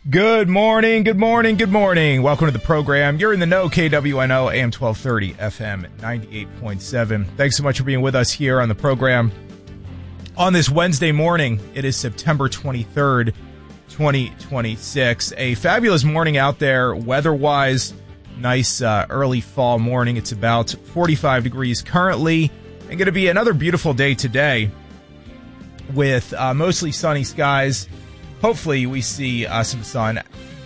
Good morning, good morning, good morning. Welcome to the program. You're in the know, KWNO, AM 1230, FM 98.7. Thanks so much for being with us here on the program. On this Wednesday morning, it is September 23rd, 2026. A fabulous morning out there, weather-wise. Nice early fall morning. It's about 45 degrees currently. And going to be another beautiful day today with mostly sunny skies. Hopefully we see some sun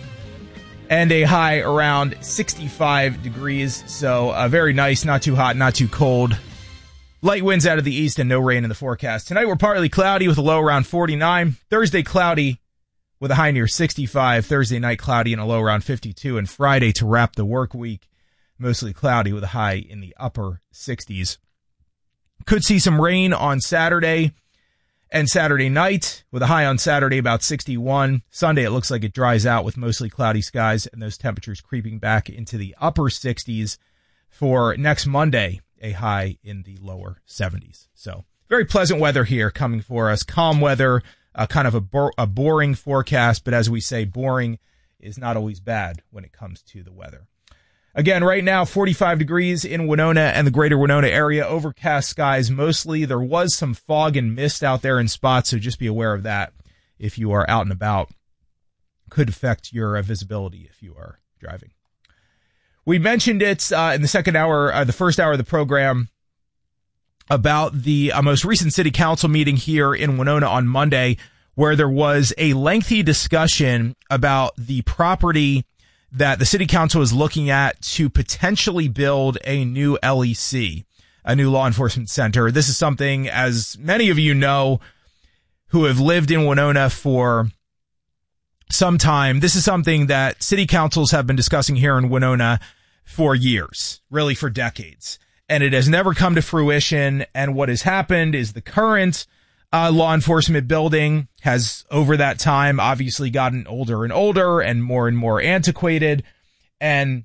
and a high around 65 degrees. So very nice, not too hot, not too cold. Light winds out of the east and no rain in the forecast. Tonight we're partly cloudy with a low around 49. Thursday cloudy with a high near 65. Thursday night cloudy and a low around 52. And Friday to wrap the work week, mostly cloudy with a high in the upper 60s. Could see some rain on Saturday and Saturday night with a high on Saturday about 61. Sunday, it looks like it dries out with mostly cloudy skies and those temperatures creeping back into the upper 60s for next Monday, a high in the lower 70s. So very pleasant weather here coming for us. Calm weather, kind of a boring forecast, but as we say, boring is not always bad when it comes to the weather. Again, right now, 45 degrees in Winona and the greater Winona area. Overcast skies mostly. There was some fog and mist out there in spots, so just be aware of that if you are out and about. Could affect your visibility if you are driving. We mentioned it in the second hour, the first hour of the program, about the most recent city council meeting here in Winona on Monday, where there was a lengthy discussion about the property that the city council is looking at to potentially build a new LEC, a new law enforcement center. This is something, as many of you know, who have lived in Winona for some time, this is something that city councils have been discussing here in Winona for years, really for decades. And it has never come to fruition. And what has happened is the current law enforcement building has, over that time, obviously gotten older and more antiquated. And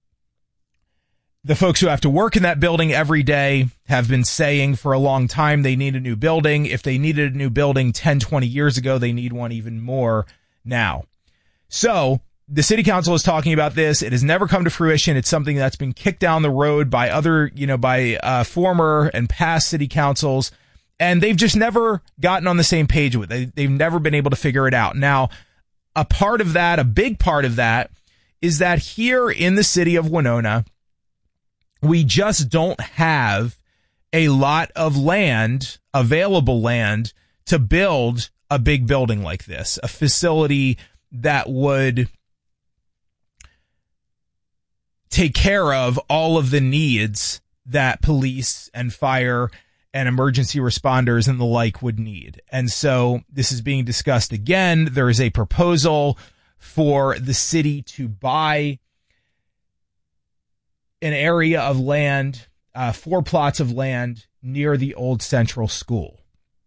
the folks who have to work in that building every day have been saying for a long time they need a new building. If they needed a new building 10, 20 years ago, they need one even more now. So the city council is talking about this. It has never come to fruition. It's something that's been kicked down the road by other, by former and past city councils. And they've just never gotten on the same page with it. They've never been able to figure it out. Now, a big part of that, is that here in the city of Winona, we just don't have a lot of land, available land, to build a big building like this, a facility that would take care of all of the needs that police and fire and emergency responders and the like would need. And so this is being discussed again. There is a proposal for the city to buy an area of land, 4 plots of land near the old Central School.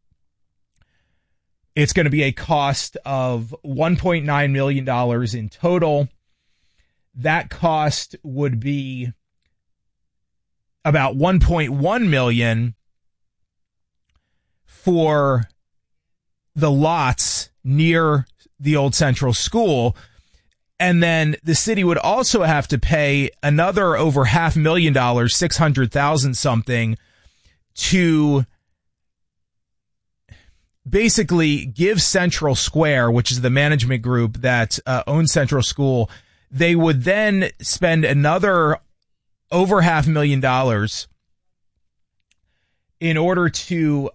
It's going to be a cost of $1.9 million in total. That cost would be about $1.1 million for the lots near the old Central School. And then the city would also have to pay another over $500,000, $600,000 something, to basically give Central Square, which is the management group that owns Central School. They would then spend another over $500,000 in order to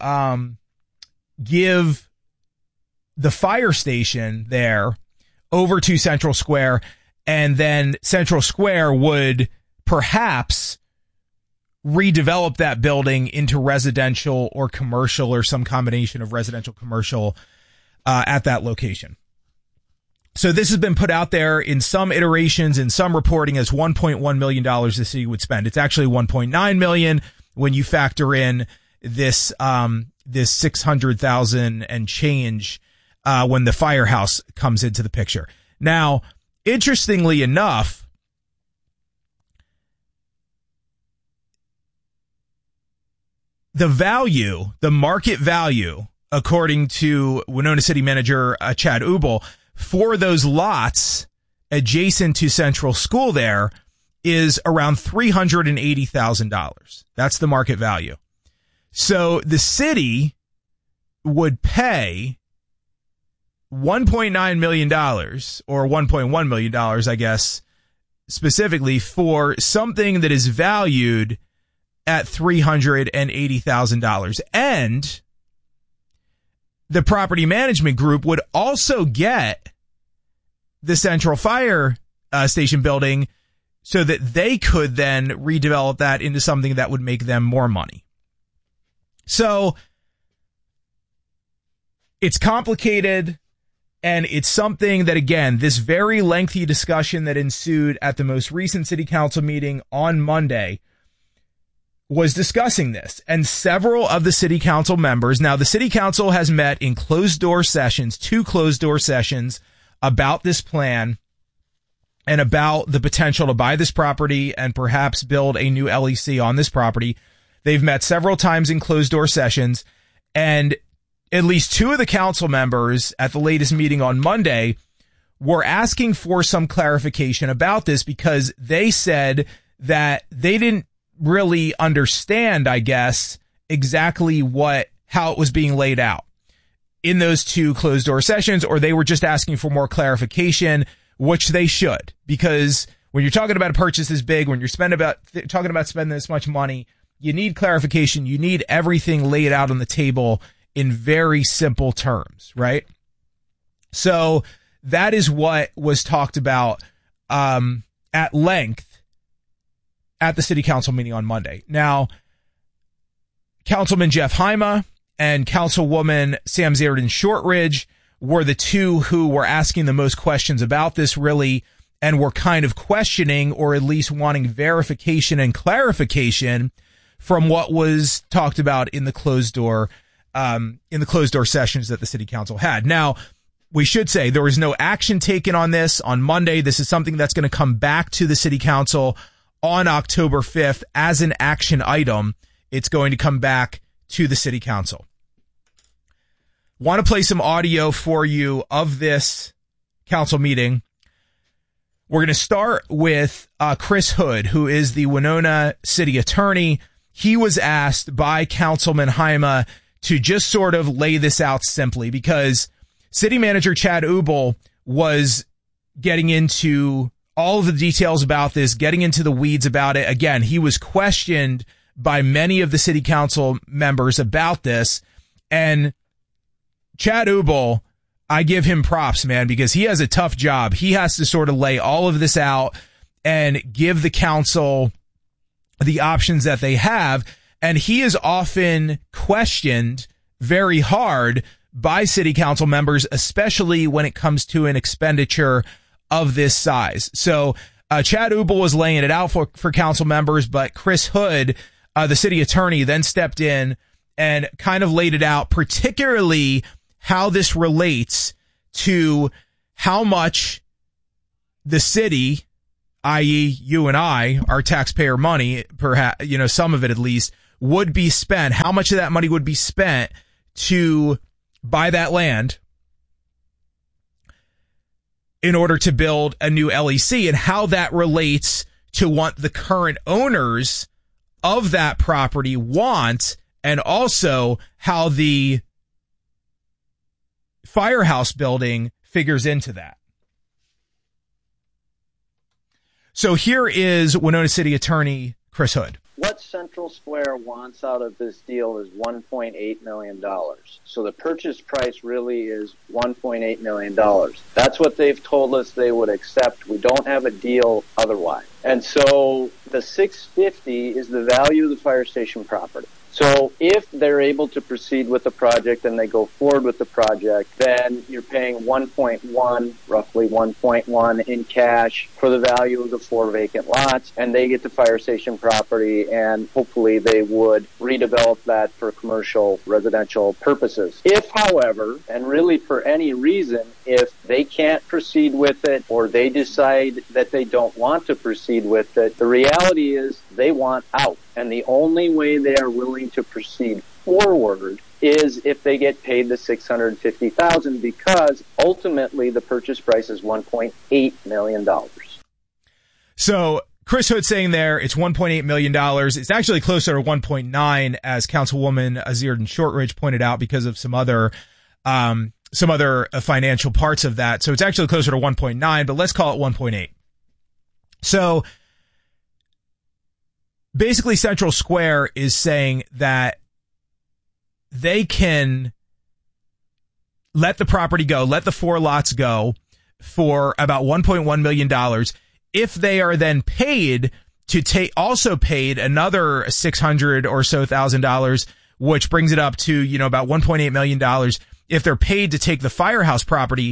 give the fire station there over to Central Square, and then Central Square would perhaps redevelop that building into residential or commercial or some combination of residential commercial at that location. So this has been put out there in some iterations, in some reporting, as $1.1 million the city would spend. It's actually $1.9 million when you factor in this this $600,000 and change when the firehouse comes into the picture. Now, interestingly enough, the market value, according to Winona City Manager Chad Ubel, for those lots adjacent to Central School there is around $380,000. That's the market value. So the city would pay $1.9 million or $1.1 million, I guess, specifically for something that is valued at $380,000. And the property management group would also get the Central Fire Station building so that they could then redevelop that into something that would make them more money. So it's complicated, and it's something that, again, this very lengthy discussion that ensued at the most recent city council meeting on Monday was discussing this. And several of the city council members, now the city council has met in closed door sessions, 2 closed door sessions about this plan and about the potential to buy this property and perhaps build a new LEC on this property. They've met several times in closed door sessions, and at least 2 of the council members at the latest meeting on Monday were asking for some clarification about this because they said that they didn't really understand, I guess, exactly how it was being laid out in those 2 closed door sessions, or they were just asking for more clarification, which they should, because when you're talking about a purchase this big, when you're talking about spending this much money, you need clarification. You need everything laid out on the table in very simple terms, right? So that is what was talked about at length at the city council meeting on Monday. Now, Councilman Jeff Hyma and Councilwoman Sam Zierden Shortridge were the 2 who were asking the most questions about this, really, and were kind of questioning or at least wanting verification and clarification from what was talked about in the closed door sessions that the city council had. Now, we should say there was no action taken on this on Monday. This is something that's going to come back to the city council on October 5th as an action item. It's going to come back to the city council. Want to play some audio for you of this council meeting. We're going to start with Chris Hood, who is the Winona city attorney. He was asked by Councilman Hyma to just sort of lay this out simply because city manager Chad Ubel was getting into all of the details about this, getting into the weeds about it. Again, he was questioned by many of the city council members about this. And Chad Ubel, I give him props, man, because he has a tough job. He has to sort of lay all of this out and give the council the options that they have. And he is often questioned very hard by city council members, especially when it comes to an expenditure of this size. So Chad Ubel was laying it out for council members, but Chris Hood, the city attorney, then stepped in and kind of laid it out, particularly how this relates to how much the city, i.e. you and I, our taxpayer money, perhaps, some of it at least, would be spent, how much of that money would be spent to buy that land in order to build a new LEC, and how that relates to what the current owners of that property want, and also how the firehouse building figures into that. So here is Winona City Attorney Chris Hood. What Central Square wants out of this deal is $1.8 million. So the purchase price really is $1.8 million. That's what they've told us they would accept. We don't have a deal otherwise. And so the $650 is the value of the fire station property. So if they're able to proceed with the project and they go forward with the project, then you're paying roughly 1.1 in cash for the value of the 4 vacant lots, and they get the fire station property, and hopefully they would redevelop that for commercial residential purposes. If, however, and really for any reason, if they can't proceed with it or they decide that they don't want to proceed with it, the reality is they want out. And the only way they are willing to proceed forward is if they get paid the $650,000, because ultimately the purchase price is $1.8 million. So Chris Hood saying there it's $1.8 million. It's actually closer to 1.9, as Councilwoman Zierden Shortridge pointed out, because of some other financial parts of that. So it's actually closer to 1.9, but let's call it 1.8. So basically Central Square is saying that they can let the property go, let the 4 lots go for about $1.1 million. If they are then paid to also paid another $600,000 or so, which brings it up to, about $1.8 million. If they're paid to take the firehouse property,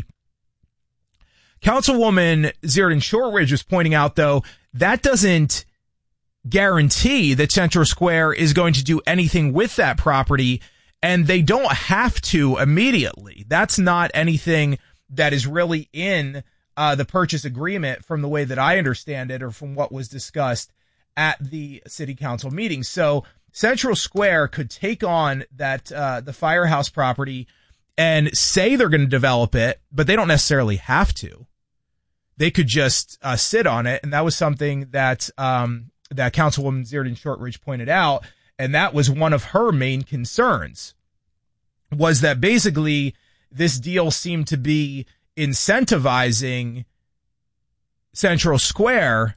Councilwoman Zierden Shortridge was pointing out, though, that doesn't guarantee that Central Square is going to do anything with that property, and they don't have to immediately. That's not anything that is really in the purchase agreement from the way that I understand it, or from what was discussed at the city council meeting. So Central Square could take on that the firehouse property and say they're going to develop it, but they don't necessarily have to. They could just sit on it, and that was something that that Councilwoman Zierden Shortridge pointed out, and that was one of her main concerns, was that basically this deal seemed to be incentivizing Central Square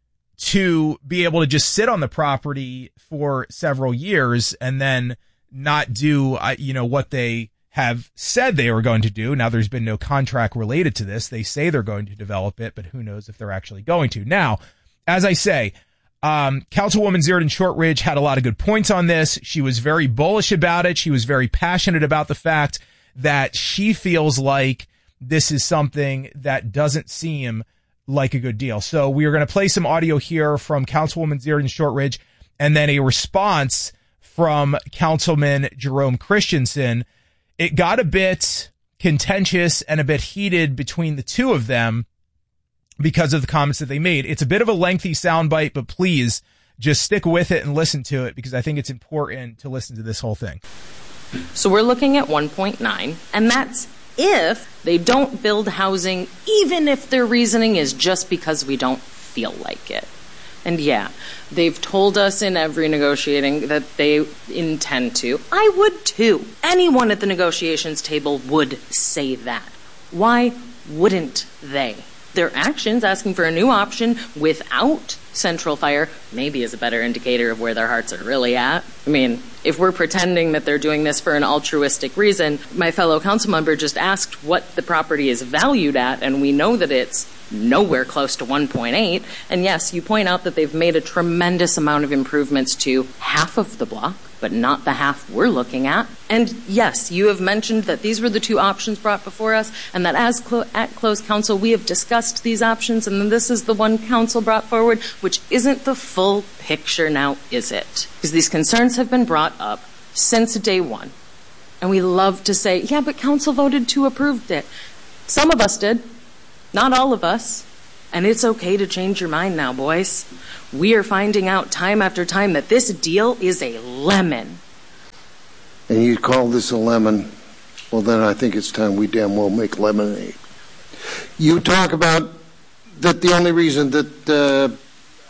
to be able to just sit on the property for several years and then not do, what they have said they were going to do. Now, there's been no contract related to this. They say they're going to develop it, but who knows if they're actually going to. Now, as I say, Councilwoman Zierden Shortridge had a lot of good points on this. She was very bullish about it. She was very passionate about the fact that she feels like this is something that doesn't seem like a good deal. So we are going to play some audio here from Councilwoman Zierden Shortridge, and then a response from Councilman Jerome Christensen. It got a bit contentious and a bit heated between the two of them because of the comments that they made. It's a bit of a lengthy soundbite, but please just stick with it and listen to it, because I think it's important to listen to this whole thing. So we're looking at 1.9, and that's if they don't build housing, even if their reasoning is just because we don't feel like it. And yeah, they've told us in every negotiating that they intend to. I would too. Anyone at the negotiations table would say that. Why wouldn't they? Their actions, asking for a new option without Central Fire, maybe is a better indicator of where their hearts are really at. I mean, if we're pretending that they're doing this for an altruistic reason, my fellow council member just asked what the property is valued at, and we know that it's nowhere close to 1.8. And yes, you point out that they've made a tremendous amount of improvements to half of the block, but not the half we're looking at. And yes, you have mentioned that these were the two options brought before us, and that as at closed council we have discussed these options, and then this is the one council brought forward, which isn't the full picture now, is it? Because these concerns have been brought up since day one. And we love to say, yeah, but council voted to approve it. Some of us did, not all of us. And it's okay to change your mind now, boys. We are finding out time after time that this deal is a lemon. And you call this a lemon? Well, then I think it's time we damn well make lemonade. You talk about that the only reason that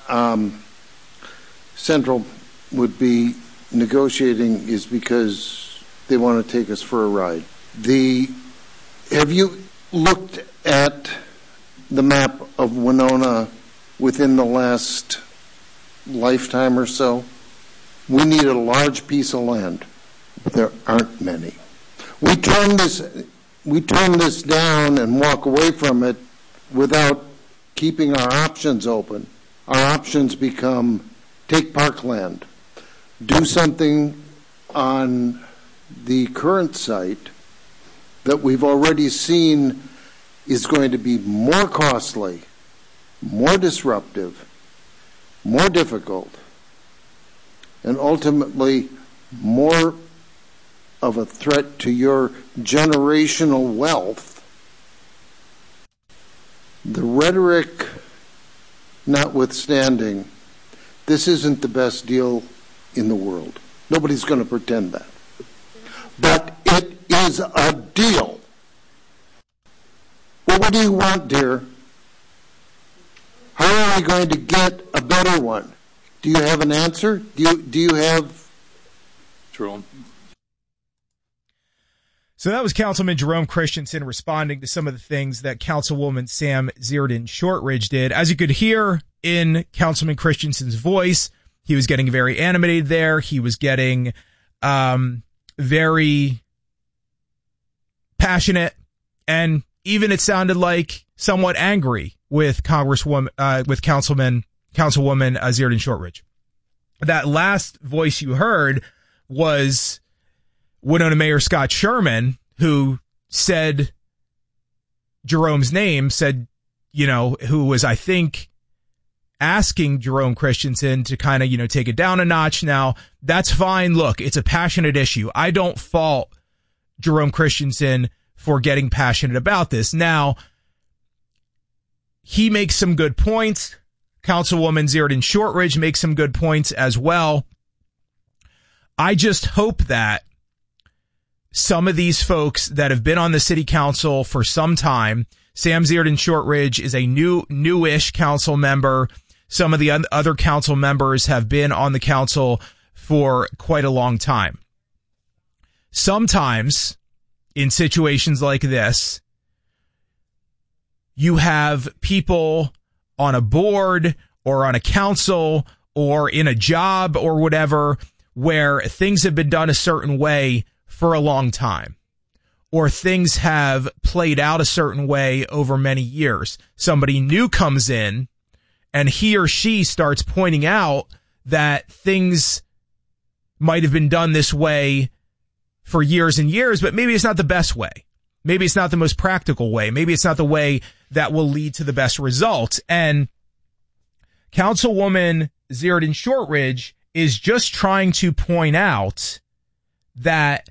Central would be negotiating is because they want to take us for a ride. Have you looked at the map of Winona within the last lifetime or so? We need a large piece of land. There aren't many. We turn this down and walk away from it without keeping our options open. Our options become take parkland, do something on the current site that we've already seen is going to be more costly, more disruptive, more difficult, and ultimately more of a threat to your generational wealth. The rhetoric notwithstanding, this isn't the best deal in the world. Nobody's going to pretend that. is a deal. Well, what do you want, dear? How are we going to get a better one? Do you have an answer? Do you have... Jerome. So that was Councilman Jerome Christensen responding to some of the things that Councilwoman Sam Zierden Shortridge did. As you could hear in Councilman Christensen's voice, he was getting very animated there. He was getting very passionate, and even it sounded like somewhat angry with Councilwoman Zierden Shortridge. That last voice you heard was Winona Mayor Scott Sherman, who said Jerome's name, who was, I think, asking Jerome Christensen to kind of, take it down a notch. Now, that's fine. Look, it's a passionate issue. I don't fault Jerome Christensen for getting passionate about this. Now, he makes some good points. Councilwoman Zierden Shortridge makes some good points as well. I just hope that some of these folks that have been on the city council for some time, Sam Zierden Shortridge is a newish council member. Some of the other council members have been on the council for quite a long time. Sometimes in situations like this, you have people on a board or on a council or in a job or whatever where things have been done a certain way for a long time, or things have played out a certain way over many years. Somebody new comes in and he or she starts pointing out that things might have been done this way for years and years, but maybe it's not the best way. Maybe it's not the most practical way. Maybe it's not the way that will lead to the best results. And Councilwoman Zierden Shortridge is just trying to point out that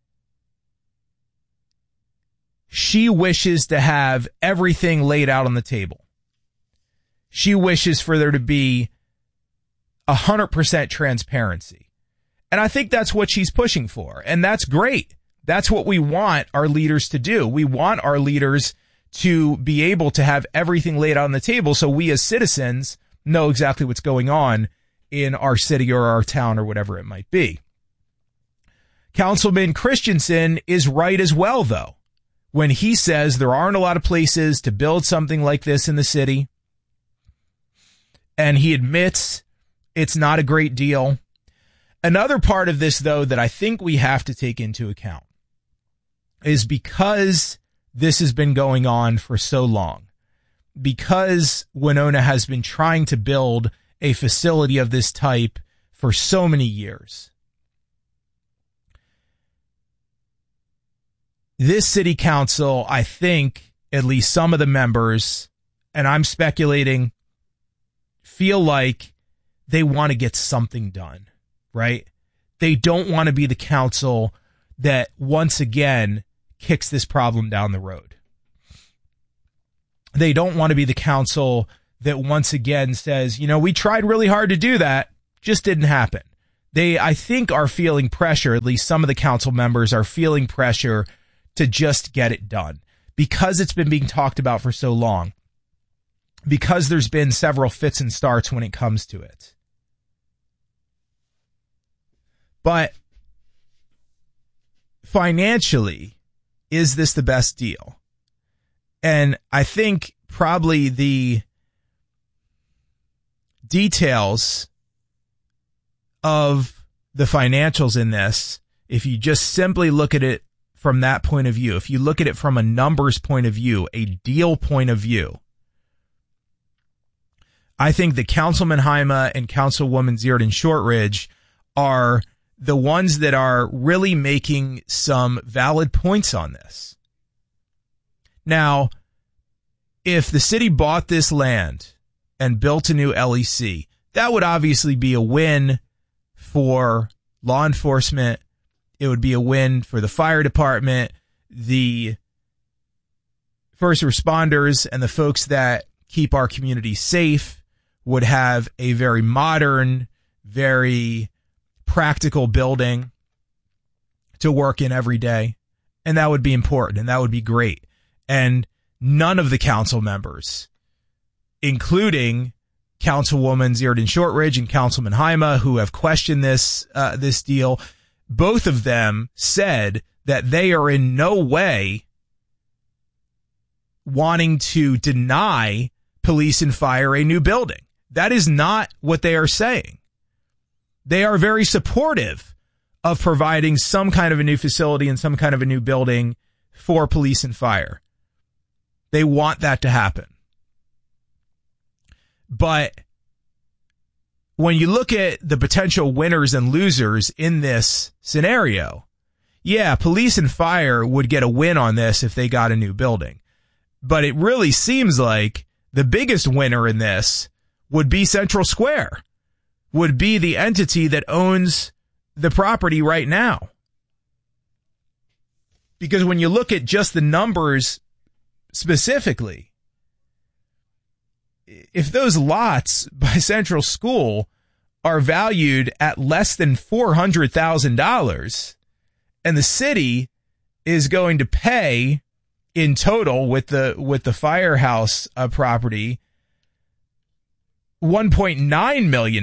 she wishes to have everything laid out on the table. She wishes for there to be 100% transparency. And I think that's what she's pushing for. And that's great. That's what we want our leaders to do. We want our leaders to be able to have everything laid out on the table so we as citizens know exactly what's going on in our city or our town or whatever it might be. Councilman Christensen is right as well, though, when he says there aren't a lot of places to build something like this in the city. And he admits it's not a great deal. Another part of this, though, that I think we have to take into account is because this has been going on for so long, because Winona has been trying to build a facility of this type for so many years. This city council, I think, at least some of the members, and I'm speculating, feel like they want to get something done, right? They don't want to be the council that once again kicks this problem down the road. They don't want to be the council that once again says, we tried really hard to do that, just didn't happen. They, I think, are feeling pressure, at least some of the council members are feeling pressure to just get it done because it's been being talked about for so long, because there's been several fits and starts when it comes to it. But financially, is this the best deal? And I think probably the details of the financials in this, if you just simply look at it from that point of view, if you look at it from a numbers point of view, a deal point of view, I think that Councilman Hyma and Councilwoman Zierden Shortridge are the ones that are really making some valid points on this. Now, if the city bought this land and built a new LEC, that would obviously be a win for law enforcement. It would be a win for the fire department, the first responders, and the folks that keep our community safe would have a very modern, very practical building to work in every day And that would be important, and that would be great. And none of the council members, including Councilwoman Zierden Shortridge and Councilman Haima, who have questioned this deal, both of them said that they are in no way wanting to deny police and fire a new building. That is not what they are saying. They are very supportive of providing some kind of a new facility and some kind of a new building for police and fire. They want that to happen. But when you look at the potential winners and losers in this scenario, yeah, police and fire would get a win on this if they got a new building. But it really seems like the biggest winner in this would be Central Square, would be the entity that owns the property right now. Because when you look at just the numbers specifically, if those lots by Central School are valued at less than $400,000 and the city is going to pay in total with the firehouse property $1.9 million,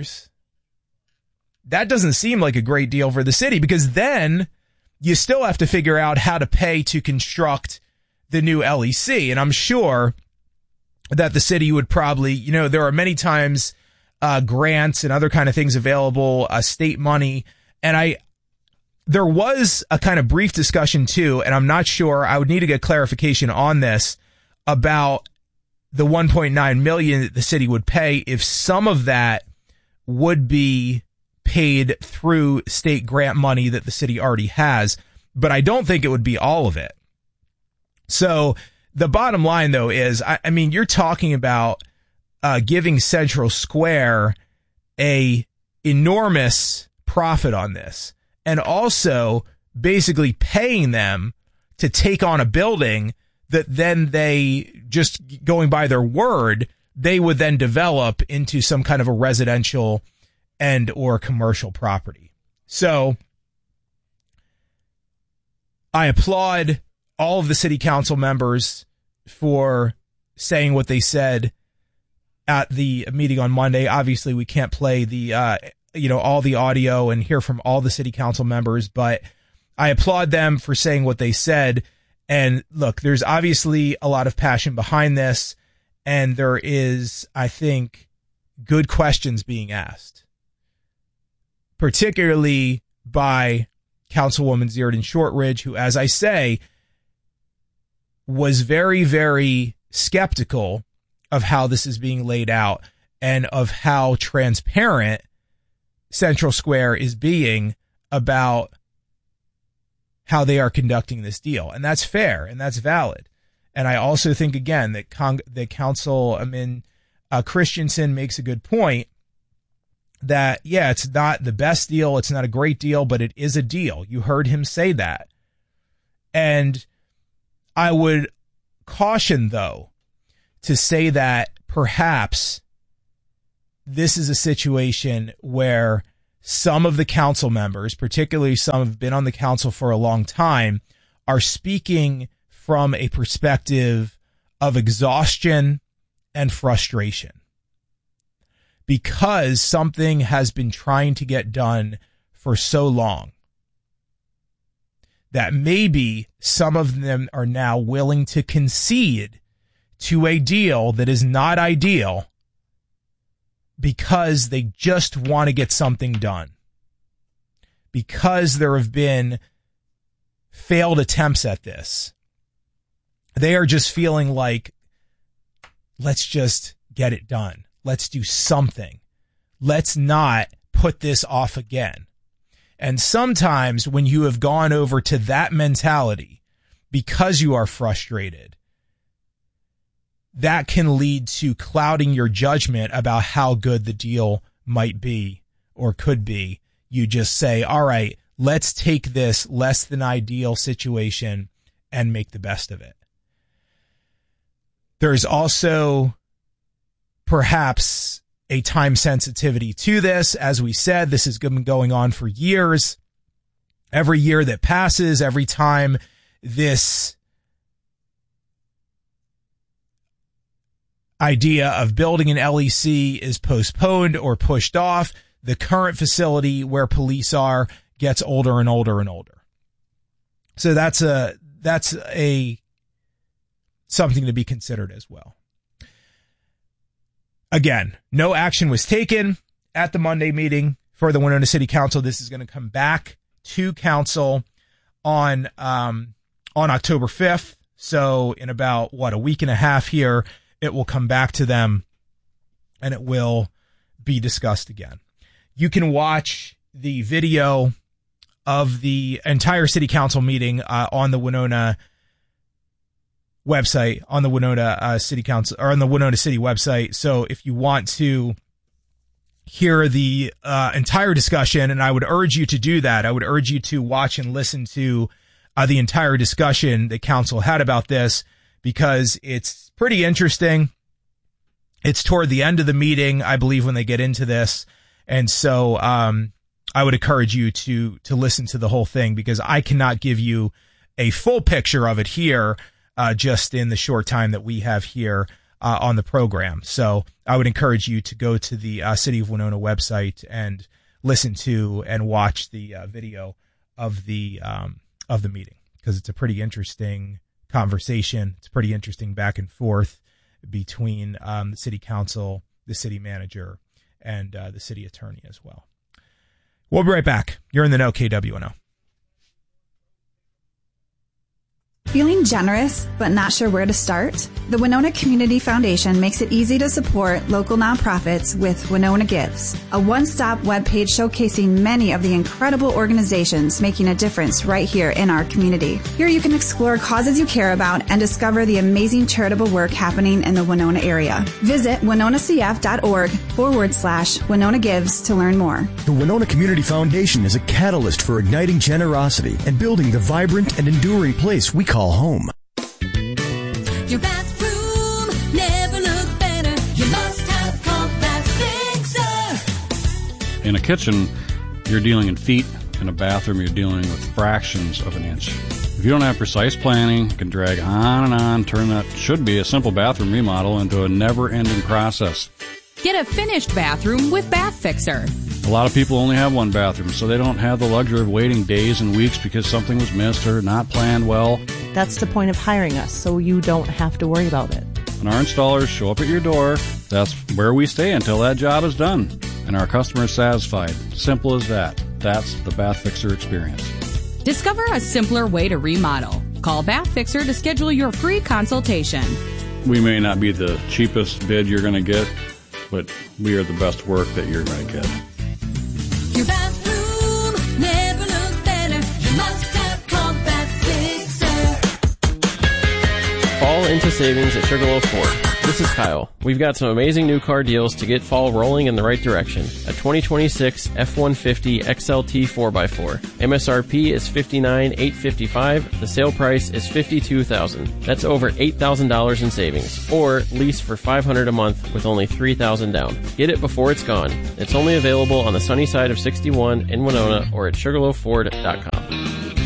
that doesn't seem like a great deal for the city, because then you still have to figure out how to pay to construct the new LEC. And I'm sure that the city would probably, there are many times grants and other kind of things available, state money. And there was a kind of brief discussion too, and I'm not sure, I would need to get clarification on this, about the $1.9 million that the city would pay, if some of that would be paid through state grant money that the city already has, but I don't think it would be all of it. So the bottom line, though, is, I mean, you're talking about giving Central Square a enormous profit on this, and also basically paying them to take on a building that then they, just going by their word, they would then develop into some kind of a residential and or commercial property. So I applaud all of the city council members for saying what they said at the meeting on Monday. Obviously, we can't play the all the audio and hear from all the city council members, but I applaud them for saying what they said. And look, there's obviously a lot of passion behind this, and there is, I think, good questions being asked, particularly by Councilwoman Zierden Shortridge, who, as I say, was very, very skeptical of how this is being laid out and of how transparent Central Square is being about how they are conducting this deal. And that's fair and that's valid. And I also think, again, that Councilman Christensen makes a good point that, yeah, it's not the best deal, it's not a great deal, but it is a deal. You heard him say that. And I would caution, though, to say that perhaps this is a situation where some of the council members, particularly some who've been on the council for a long time, are speaking from a perspective of exhaustion and frustration, because something has been trying to get done for so long that maybe some of them are now willing to concede to a deal that is not ideal because they just want to get something done. Because there have been failed attempts at this, they are just feeling like, let's just get it done. Let's do something. Let's not put this off again. And sometimes when you have gone over to that mentality because you are frustrated, that can lead to clouding your judgment about how good the deal might be or could be. You just say, all right, let's take this less than ideal situation and make the best of it. There's also perhaps a time sensitivity to this. As we said, this has been going on for years. every year that passes, every time this idea of building an LEC is postponed or pushed off, the current facility where police are gets older and older and older. So that's something to be considered as well. Again, no action was taken at the Monday meeting for the Winona City Council. This is going to come back to council on October 5th. So in about, a week and a half here, it will come back to them and it will be discussed again. You can watch the video of the entire city council meeting on the Winona website, on the Winona City Council, or on the Winona City website. So if you want to hear the entire discussion, and I would urge you to do that, I would urge you to watch and listen to the entire discussion that council had about this, because it's pretty interesting. It's toward the end of the meeting, I believe, when they get into this. And so I would encourage you to listen to the whole thing, because I cannot give you a full picture of it here just in the short time that we have here on the program. So I would encourage you to go to the City of Winona website and listen to and watch the video of the meeting, because it's a pretty interesting conversation. It's pretty interesting back and forth between the city council, the city manager, and the city attorney as well. We'll be right back. You're in the know, KWNO. Feeling generous but not sure where to start? The Winona Community Foundation makes it easy to support local nonprofits with Winona Gives, a one-stop webpage showcasing many of the incredible organizations making a difference right here in our community. Here you can explore causes you care about and discover the amazing charitable work happening in the Winona area. Visit winonacf.org/Winona Gives to learn more. The Winona Community Foundation is a catalyst for igniting generosity and building the vibrant and enduring place we call home. Your bathroom never looked better. You must have Compact Fixer. In a kitchen, you're dealing in feet. In a bathroom, you're dealing with fractions of an inch. If you don't have precise planning, you can drag on and on, turn that should be a simple bathroom remodel into a never-ending process. Get a finished bathroom with Bath Fixer. A lot of people only have one bathroom, so they don't have the luxury of waiting days and weeks because something was missed or not planned well. That's the point of hiring us, so you don't have to worry about it. When our installers show up at your door, that's where we stay until that job is done. And our customer is satisfied. Simple as that. That's the Bath Fixer experience. Discover a simpler way to remodel. Call Bath Fixer to schedule your free consultation. We may not be the cheapest bid you're going to get, but we are the best work that you're going to get. Your bathroom never looked better. You must have Compact Fixer. Fall into savings at Sugarloaf Ford. This is Kyle. We've got some amazing new car deals to get fall rolling in the right direction. A 2026 F-150 XLT 4x4. MSRP is $59,855. The sale price is $52,000. That's over $8,000 in savings. Or lease for $500 a month with only $3,000 down. Get it before it's gone. It's only available on the sunny side of 61 in Winona or at SugarloafFord.com.